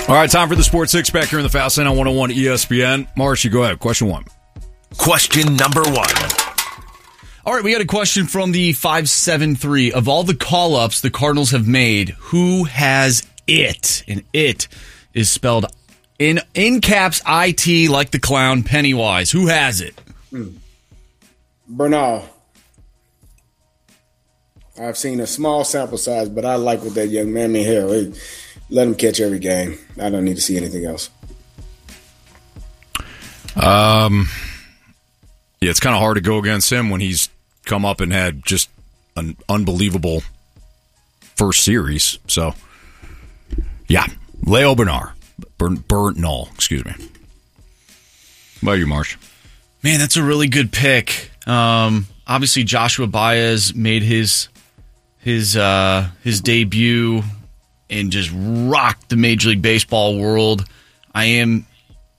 All right, time for the Sports Six Pack here in the Fast Lane on 101 ESPN. Marsh, you go ahead. Question one. Question number one. All right, we got a question from the 573. Of all the call-ups the Cardinals have made, who has it? And it is spelled in caps, IT, like the clown Pennywise. Who has it? Bernal. I've seen a small sample size, but I like what that young man mean. Hell, let him catch every game. I don't need to see anything else. Yeah, it's kind of hard to go against him when he's come up and had just an unbelievable first series. So, yeah, Leo Bernal, excuse me. What about you, Marsh? Man, that's a really good pick. Obviously, Joshua Baez made his debut and just rocked the Major League Baseball world. I am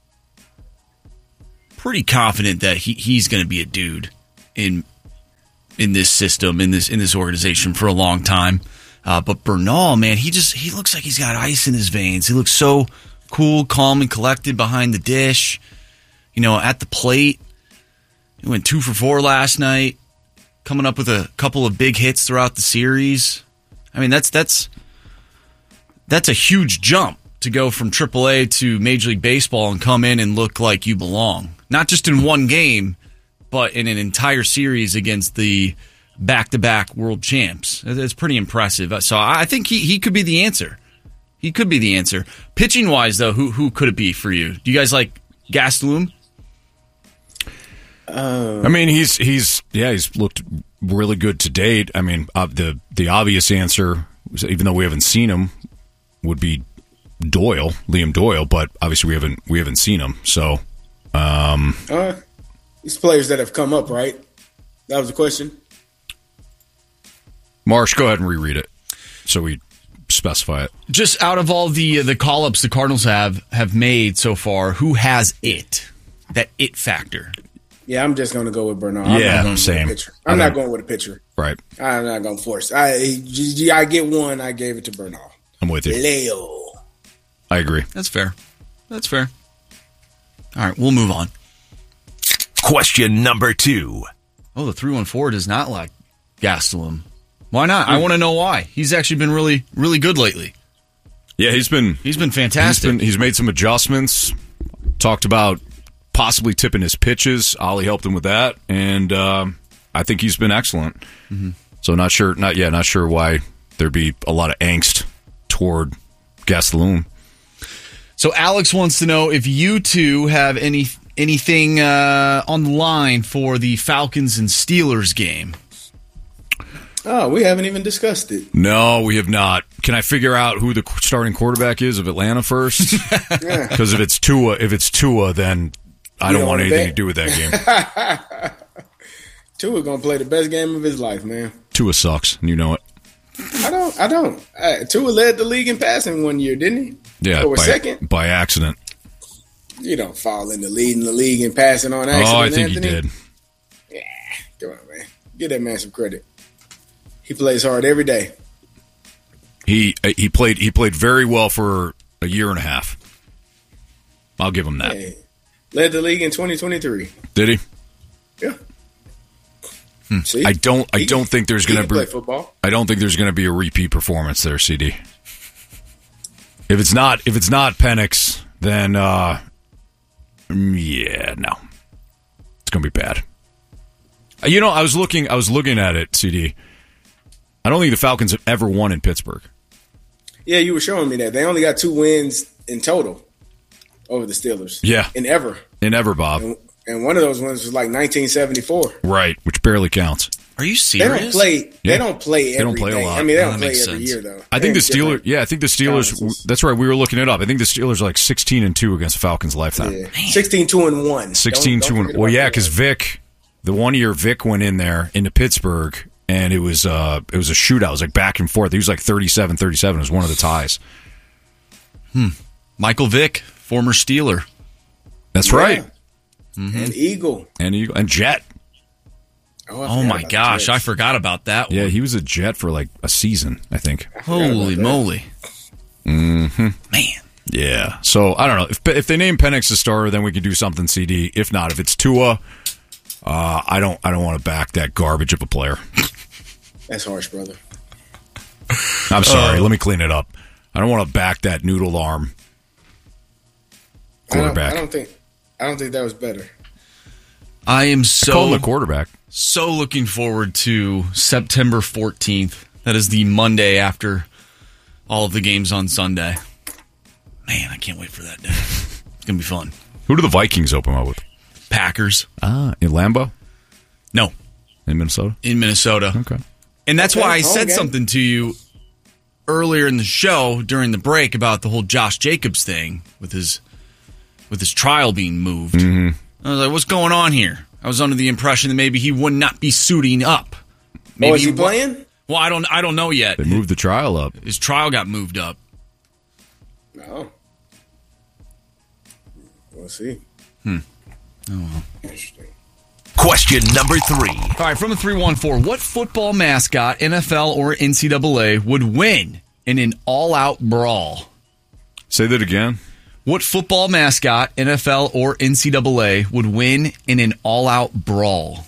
pretty confident that he's going to be a dude in this system, in this organization for a long time. But Bernal, man, he looks like he's got ice in his veins. He looks so cool, calm, and collected behind the dish. At the plate. He went 2 for 4 last night, coming up with a couple of big hits throughout the series. I mean, that's a huge jump to go from AAA to Major League Baseball and come in and look like you belong. Not just in one game, but in an entire series against the back-to-back world champs. It's pretty impressive. So I think he could be the answer. He could be the answer. Pitching-wise, though, who could it be for you? Do you guys like Gastelum? I mean, he's looked really good to date. I mean, the obvious answer, even though we haven't seen him, would be Liam Doyle. But obviously, we haven't seen him. So, these players that have come up, right? That was the question. Marsh, go ahead and reread it so we specify it. Just out of all the call-ups the Cardinals have made so far, who has it? That it factor. Yeah, I'm just going to go with Bernal. Yeah, same. I'm not going with a pitcher. Right. I'm not going to force. I get one. I gave it to Bernal. I'm with you. Leo. I agree. That's fair. All right, we'll move on. Question number two. Oh, the 314 does not like Gastelum. Why not? I want to know why. He's actually been really, really good lately. Yeah, he's been fantastic. He's made some adjustments. Talked about possibly tipping his pitches. Ollie helped him with that, and I think he's been excellent. Mm-hmm. So not sure why there'd be a lot of angst toward Gastelum. So Alex wants to know if you two have anything on the line for the Falcons and Steelers game. Oh, we haven't even discussed it. No, we have not. Can I figure out who the starting quarterback is of Atlanta first? Because if it's Tua, then I don't want anything to do with that game. Tua gonna play the best game of his life, man. Tua sucks, and you know it. I don't. Tua led the league in passing one year, didn't he? Yeah, second by accident. You don't fall into leading the league in passing on accident. Oh, I think Anthony. he did. Yeah, come on, man. Give that man some credit. He plays hard every day. He played very well for a year and a half. I'll give him that. Hey, led the league in 2023. Did he? Yeah. See, I don't think there's going to be play football. I don't think there's going to be a repeat performance there, CD. If it's not Penix, then no, it's going to be bad. I was looking at it, CD. I don't think the Falcons have ever won in Pittsburgh. Yeah, you were showing me that. They only got 2 wins in total over the Steelers. Yeah. In ever, Bob. And one of those ones was like 1974. Right, which barely counts. Are you serious? They don't play every day. A lot. I mean, they don't play every year, though. I think the Steelers, that's right, we were looking it up. I think the Steelers are like 16-2 against Falcons lifetime. Yeah. 16-2-1. 16-2. Well, yeah, because Vic, the one year Vic went in there into Pittsburgh, and it was a shootout. It was like back and forth. He was like 37-37. It was one of the ties. Michael Vick, former Steeler. That's right. Mm-hmm. And Eagle. And Jet. Oh my gosh, I forgot about that one. Yeah, he was a Jet for like a season, I think. Holy moly. Mm-hmm. Man. Yeah. So I don't know if they name Penix the starter, then we can do something. CD. If not, if it's Tua, I don't want to back that garbage of a player. That's harsh, brother. I'm sorry. Let me clean it up. I don't want to back that noodle arm quarterback. I don't think that was better. I am Call him the quarterback. so looking forward to September 14th. That is the Monday after all of the games on Sunday. Man, I can't wait for that day. It's going to be fun. Who do the Vikings open up with? Packers. In Lambeau? No, In Minnesota? in Minnesota. Okay. And that's Okay, why I home said game. something to you earlier in the show during the break about the whole Josh Jacobs thing with his trial being moved. Mm-hmm. I was like, what's going on here? I was under the impression that maybe he would not be suiting up. Maybe Is he playing? Well, I don't know yet. They moved the trial up. His trial got moved up. No. We'll see. Oh, well. Interesting. Question number 3. All right, from the 314, what football mascot, NFL or NCAA, would win in an all-out brawl? Say that again. What football mascot, NFL or NCAA, would win in an all-out brawl?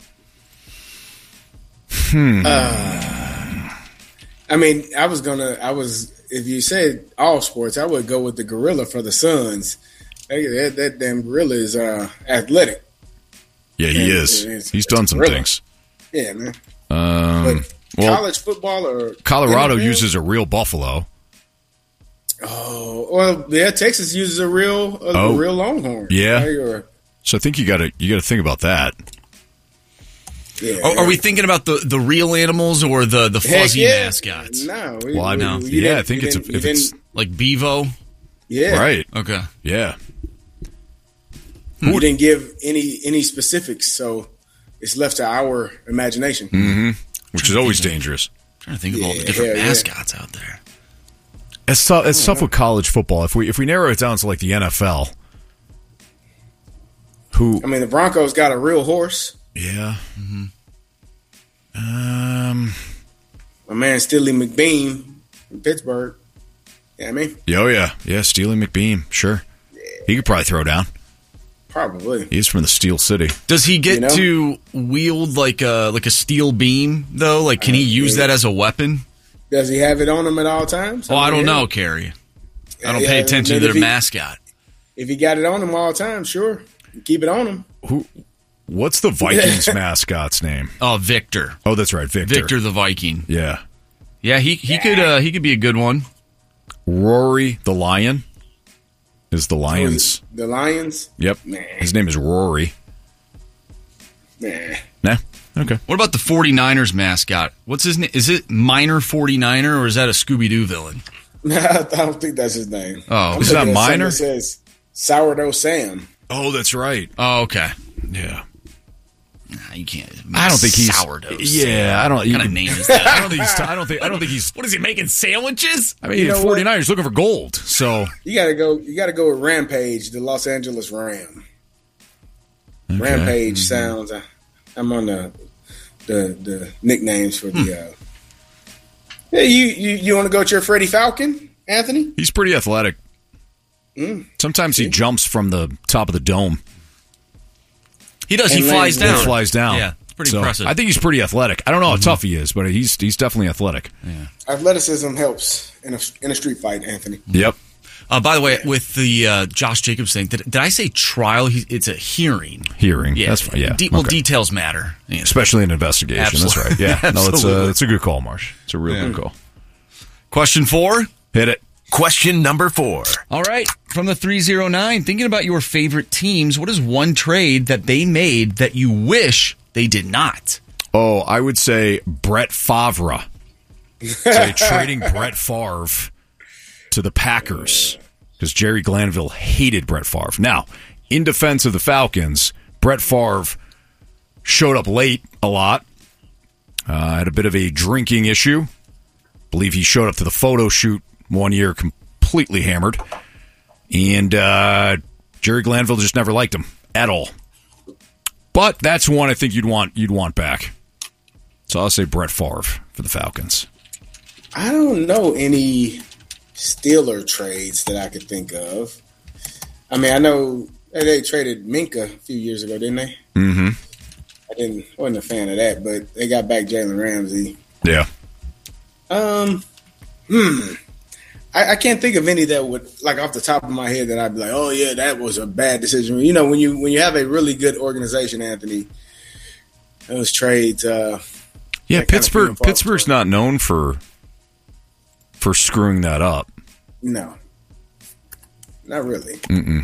I mean, if you said all sports, I would go with the gorilla for the Suns. That damn gorilla is athletic. Yeah, he is. He's done some gorilla. things. Yeah, man. Well, College football or Colorado NFL? uses a real buffalo. Oh, well, yeah. Texas uses a real longhorn. Yeah. right? Or, So I think you got to think about that. yeah. Are we thinking about the real animals or the Heck fuzzy yeah. mascots? No. Well, I know. Yeah, I think if it's Like Bevo? yeah. right. Okay. Yeah. We didn't give any specifics, so it's left to our imagination. Which is always dangerous. I'm trying to think of all the different hell yeah. mascots out there. It's tough. It's tough with college football. If we narrow it down to like the NFL, who? I mean, the Broncos got a real horse. Yeah. My man Steely McBeam from Pittsburgh. Yeah, I mean, Oh yeah. Steely McBeam. Sure. He could probably throw down. probably. He's from the Steel City. Does he get You know? to wield like a steel beam though? Like, can he use that as a weapon? Does he have it on him at all times? Oh, I don't mean, know, Carrie. I don't Yeah, pay attention to maybe their if he- mascot. If he got it on him all the time, sure, keep it on him. What's the Vikings mascot's name? Oh, Victor. Oh, that's right, Victor. Victor the Viking. Yeah. Yeah, he could be a good one. Rory the Lion is the Lions. The Lions. Yep. Nah. His name is Rory. Nah. Nah. Okay. What about the 49ers mascot? What's his name? Is it Minor 49er or is that a Scooby-Doo villain? I don't think that's his name. Oh, I'm is that looking at something Minor? that says Sourdough Sam. Oh, that's right. Oh, okay. Yeah. Nah, you can't. I don't think he's sourdough. Yeah, I don't. What kind of name is that? I don't think he's. I don't think he's. What is he making sandwiches? I mean, You know 49ers looking for gold. So You gotta go with Rampage, the Los Angeles Ram. Rampage sounds. I'm on the nicknames for the. Yeah, you want to go with your Freddie Falcon, Anthony? he's pretty athletic. Sometimes he jumps from the top of the dome. He does. He And flies lands down. He flies down. Yeah, it's pretty So, impressive. I think he's pretty athletic. I don't know how tough he is, but he's definitely athletic. Athleticism helps in a street fight, Anthony. Yep. By the way, with the Josh Jacobs thing, did I say trial? It's a hearing. Hearing. Yeah, That's fine. Yeah. Well, Okay. details matter, Yeah. Especially in investigation. Absolutely. That's right. Yeah. No, Absolutely. it's a good call, Marsh. It's a real good call. Question 4. Hit it. Question number 4. All right, from the 309, thinking about your favorite teams, what is one trade that they made that you wish they did not? Oh, I would say Brett Favre. Say trading Brett Favre to the Packers because Jerry Glanville hated Brett Favre. Now, in defense of the Falcons, Brett Favre showed up late a lot. Had a bit of a drinking issue. Believe he showed up to the photo shoot one year completely hammered. And Jerry Glanville just never liked him at all. But that's one I think you'd want back. So I'll say Brett Favre for the Falcons. I don't know any Steeler trades that I could think of. I mean, I know they traded Minka a few years ago, didn't they? Mm-hmm. Wasn't a fan of that, but they got back Jalen Ramsey. Yeah. I can't think of any that would, like, off the top of my head that I'd be like, oh yeah, that was a bad decision. You know, when you have a really good organization, Anthony, those trades. Yeah, Pittsburgh's not known for screwing that up. No, not really. Mm-mm.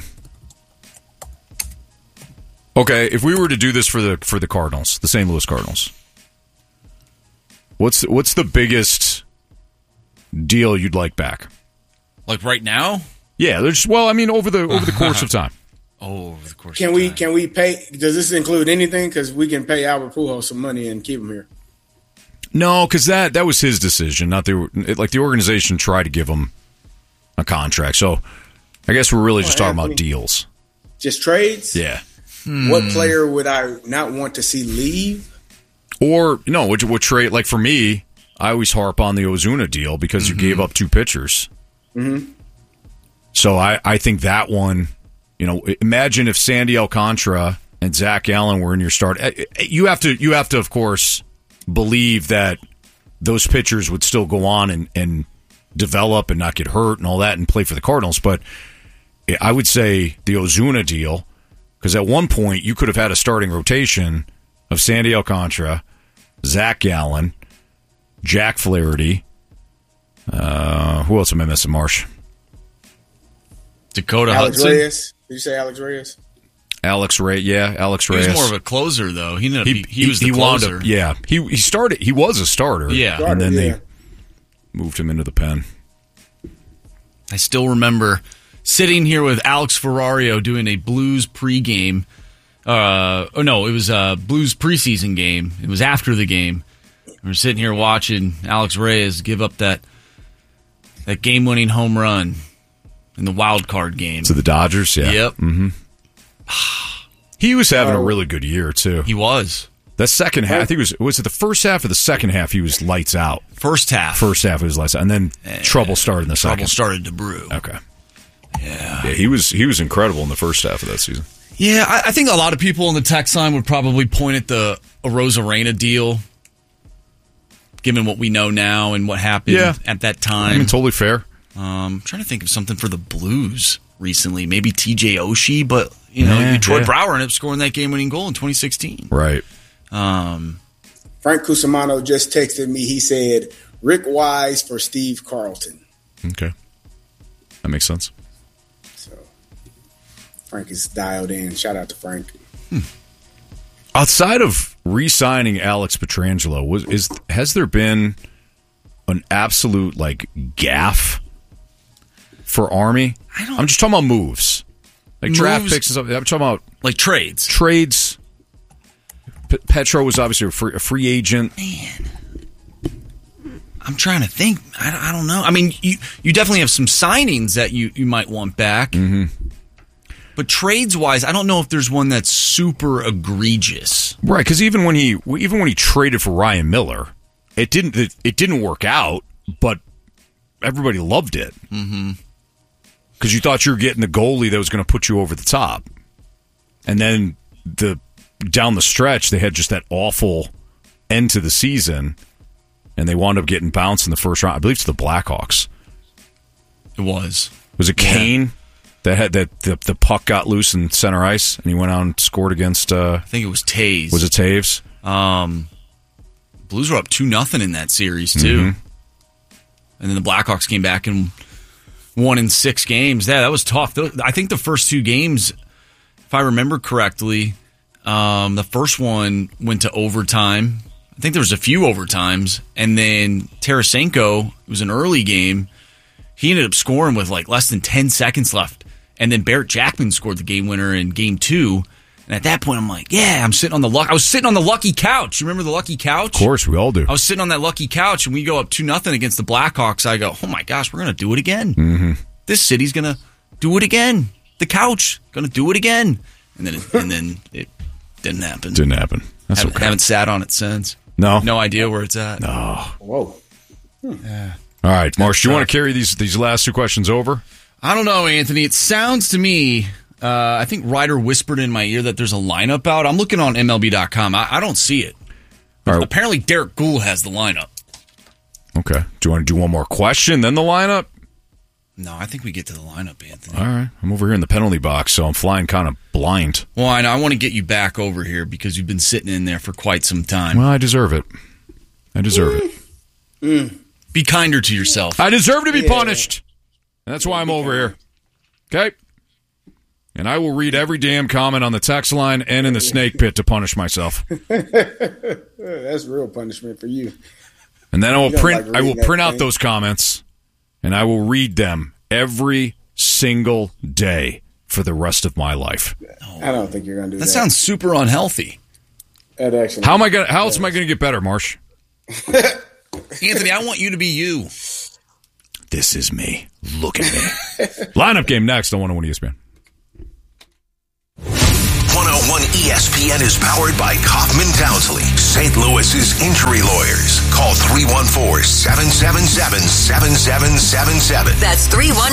Okay, if we were to do this for the Cardinals, the St. Louis Cardinals, what's the biggest deal you'd like back? Like right now? Yeah, over the course of time. Oh, over the course. Can we pay? Does this include anything? Because we can pay Albert Pujols some money and keep him here. No, because that was his decision. Not the organization tried to give him a contract. So I guess we're really just talking about deals. Just trades? Yeah. What player would I not want to see leave? Or would trade? Like for me, I always harp on the Ozuna deal because you gave up 2 pitchers. Mm-hmm. So I think that one. Imagine if Sandy Alcantara and Zach Allen were in your start. You have to, of course, believe that those pitchers would still go on and develop and not get hurt and all that and play for the Cardinals. But I would say the Ozuna deal, because at one point you could have had a starting rotation of Sandy Alcantara, Zach Allen, Jack Flaherty. Who else am I missing, Marsh? Dakota Alex Hudson. Reyes. Did you say Alex Reyes? Alex Reyes. He was more of a closer, though. He was the closer. He started. He was a starter. Yeah. And then they moved him into the pen. I still remember sitting here with Alex Ferrario doing a Blues pregame. It was a Blues preseason game. It was after the game. We were sitting here watching Alex Reyes give up that game-winning home run in the wild card game to the Dodgers. Yeah. Yep. Mm-hmm. He was having a really good year too. He was. The second half, I think was it the first half or the second half? He was lights out. First half. He was lights out, and then trouble started in the second. Trouble started to brew. Okay. Yeah. He was incredible in the first half of that season. Yeah, I think a lot of people on the text line would probably point at the Arozarena deal, given what we know now and what happened at that time. I mean, totally fair. I'm trying to think of something for the Blues recently. Maybe TJ Oshie, but Troy Brouwer ended up scoring that game-winning goal in 2016. Right. Frank Cusimano just texted me. He said, Rick Wise for Steve Carlton. Okay. That makes sense. So Frank is dialed in. Shout out to Frank. Outside of re-signing Alex Pietrangelo, has there been an absolute gaffe for Army? I'm just talking about moves. Draft picks and stuff. I'm talking about trades. Trades. Petro was obviously a free agent. Man. I'm trying to think. I don't know. I mean, you definitely have some signings that you might want back. Mm-hmm. But trades-wise, I don't know if there's one that's super egregious. Right, because even when he traded for Ryan Miller, it didn't work out, but everybody loved it. Mm-hmm. Because you thought you were getting the goalie that was going to put you over the top. And then down the stretch, they had just that awful end to the season, and they wound up getting bounced in the first round, I believe, to the Blackhawks. It was. Was it Kane that had the puck got loose in center ice, and he went out and scored against... I think it was Taves. Was it Taves? Blues were up 2-0 in that series, too. Mm-hmm. And then the Blackhawks came back and won in 6 games. Yeah, that was tough. I think the first 2 games, if I remember correctly, the first one went to overtime. I think there was a few overtimes. And then Tarasenko, it was an early game, he ended up scoring with less than 10 seconds left. And then Barrett Jackman scored the game winner in game 2. And at that point, I'm like, I was sitting on the lucky couch. You remember the lucky couch? Of course, we all do. I was sitting on that lucky couch, and we go up 2-0 against the Blackhawks. I go, oh my gosh, we're going to do it again. Mm-hmm. This city's going to do it again. The couch going to do it again. And then it didn't happen. Didn't happen. Haven't sat on it since. No. No idea where it's at. No. Whoa. Yeah. All right, Marsh, do you want to carry these last two questions over? I don't know, Anthony. It sounds to me, I think Ryder whispered in my ear that there's a lineup out. I'm looking on MLB.com. I don't see it. Right. Apparently, Derek Gould has the lineup. Okay. Do you want to do one more question, then the lineup? No, I think we get to the lineup, Anthony. All right. I'm over here in the penalty box, so I'm flying kind of blind. Well, I want to get you back over here because you've been sitting in there for quite some time. Well, I deserve it. Be kinder to yourself. I deserve to be punished. And that's why I'm over here. Okay? And I will read every damn comment on the text line and in the snake pit to punish myself. That's real punishment for you. And then I will print out those comments, and I will read them every single day for the rest of my life. I don't think you're going to do that. That sounds super unhealthy. That actually. How else am I going to get better, Marsh? Anthony, I want you to be you. This is me. Look at me. Lineup game next on 101 ESPN. 101 ESPN is powered by Kaufman Townsley, St. Louis's injury lawyers. Call 314-777-7777. That's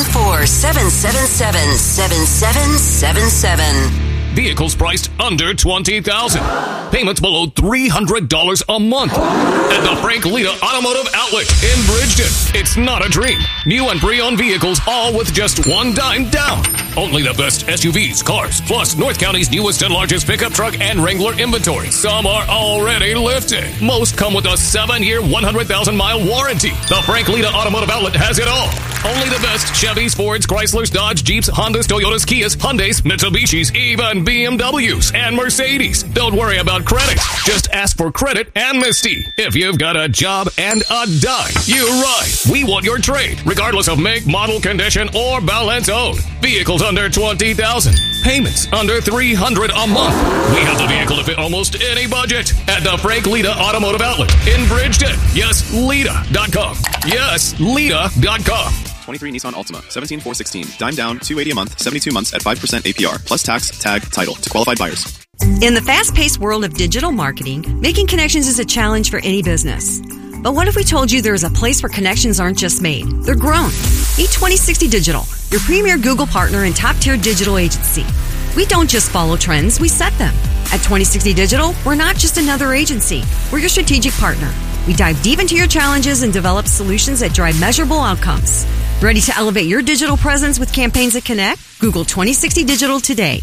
314-777-7777. Vehicles priced under $20,000. Payments below $300 a month. At the Frank Lita Automotive Outlet in Bridgeton. It's not a dream. New and pre-owned vehicles, all with just $1 down. Only the best SUVs, cars, plus North County's newest and largest pickup truck and Wrangler inventory. Some are already lifted. Most come with a 7-year, 100,000-mile warranty. The Frank Lita Automotive Outlet has it all. Only the best Chevys, Fords, Chryslers, Dodge, Jeeps, Hondas, Toyotas, Kias, Hyundais, Mitsubishis, even BMWs and Mercedes. Don't worry about credit. Just ask for credit amnesty. If you've got a job and a dime, you ride. We want your trade, regardless of make, model, condition, or balance owed. Vehicles under $20,000. Payments under $300 a month. We have the vehicle to fit almost any budget at the Frank Lita Automotive Outlet in Bridgeton. Yes, Lita.com. Yes, Lita.com. 23 Nissan Altima, 17,416. Dime down, $280 a month, 72 months at 5% APR, plus tax, tag, title to qualified buyers. In the fast-paced world of digital marketing, making connections is a challenge for any business. But what if we told you there is a place where connections aren't just made, they're grown? Meet 2060 Digital, your premier Google partner and top-tier digital agency. We don't just follow trends, we set them. At 2060 Digital, we're not just another agency, we're your strategic partner. We dive deep into your challenges and develop solutions that drive measurable outcomes. Ready to elevate your digital presence with campaigns that connect? Google 2060 Digital today.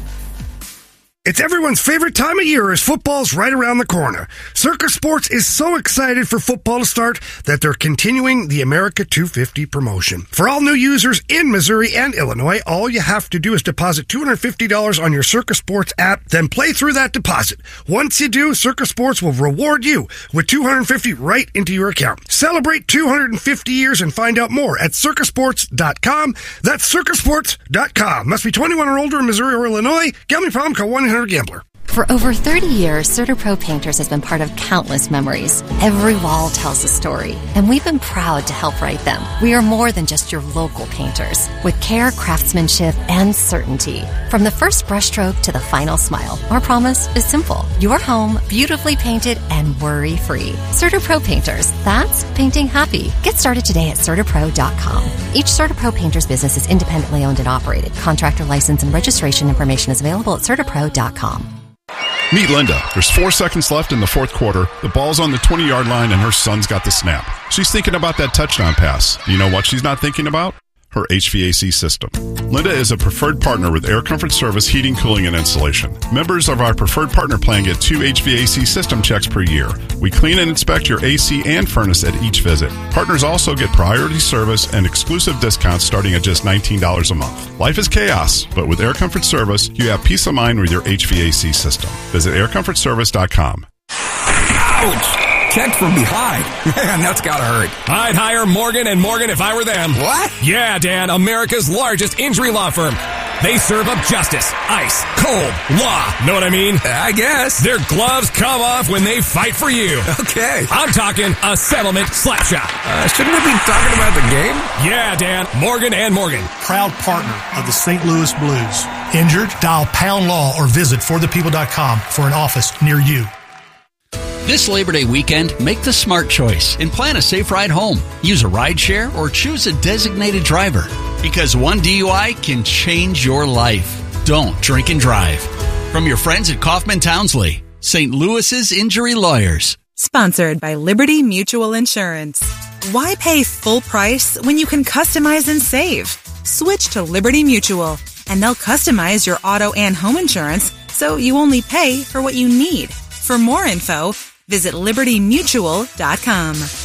It's everyone's favorite time of year as football's right around the corner. Circa Sports is so excited for football to start that they're continuing the America 250 promotion. For all new users in Missouri and Illinois, all you have to do is deposit $250 on your Circa Sports app, then play through that deposit. Once you do, Circa Sports will reward you with $250 right into your account. Celebrate 250 years and find out more at circasports.com. That's circasports.com. Must be 21 or older in Missouri or Illinois. Gambling problem? Call 1-800-GAMBLER. For over 30 years, CertaPro Painters has been part of countless memories. Every wall tells a story, and we've been proud to help write them. We are more than just your local painters, with care, craftsmanship, and certainty. From the first brushstroke to the final smile, our promise is simple. Your home, beautifully painted and worry-free. CertaPro Painters, that's painting happy. Get started today at CertaPro.com. Each CertaPro Painters business is independently owned and operated. Contractor license and registration information is available at CertaPro.com. Meet Linda. There's 4 seconds left in the fourth quarter. The ball's on the 20-yard line, and her son's got the snap. She's thinking about that touchdown pass. You know what she's not thinking about? Her HVAC system. Linda is a preferred partner with Air Comfort Service Heating, Cooling, and Installation. Members of our preferred partner plan get 2 HVAC system checks per year. We clean and inspect your AC and furnace at each visit. Partners also get priority service and exclusive discounts starting at just $19 a month. Life is chaos, but with Air Comfort Service, you have peace of mind with your HVAC system. Visit aircomfortservice.com. Ouch! Checked from behind. Man, that's gotta hurt. I'd hire Morgan & Morgan if I were them. What? Yeah, Dan, America's largest injury law firm. They serve up justice, ice, cold, law. Know what I mean? I guess. Their gloves come off when they fight for you. Okay. I'm talking a settlement slap shot. Shouldn't we be talking about the game? Yeah, Dan, Morgan & Morgan. Proud partner of the St. Louis Blues. Injured? Dial #law or visit forthepeople.com for an office near you. This Labor Day weekend, make the smart choice and plan a safe ride home. Use a rideshare or choose a designated driver. Because one DUI can change your life. Don't drink and drive. From your friends at Kaufman Townsley, St. Louis's Injury Lawyers. Sponsored by Liberty Mutual Insurance. Why pay full price when you can customize and save? Switch to Liberty Mutual, and they'll customize your auto and home insurance so you only pay for what you need. For more info, visit libertymutual.com.